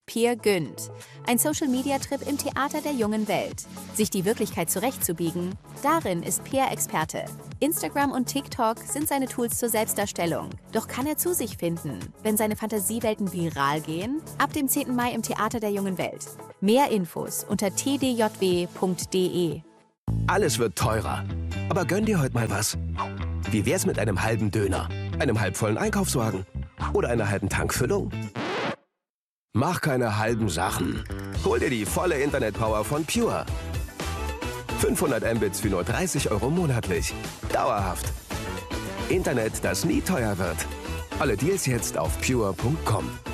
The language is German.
Peer Günd. Ein Social-Media-Trip im Theater der jungen Welt. Sich die Wirklichkeit zurechtzubiegen, darin ist Peer Experte. Instagram und TikTok sind seine Tools zur Selbstdarstellung. Doch kann er zu sich finden, wenn seine Fantasiewelten viral gehen? Ab dem 10. Mai im Theater der jungen Welt. Mehr Infos unter tdjw.de. Alles wird teurer. Aber gönn dir heute mal was. Wie wär's mit einem halben Döner, einem halbvollen Einkaufswagen oder einer halben Tankfüllung? Mach keine halben Sachen. Hol dir die volle Internetpower von Pure. 500 Mbits für nur 30 € monatlich. Dauerhaft. Internet, das nie teuer wird. Alle Deals jetzt auf pure.com.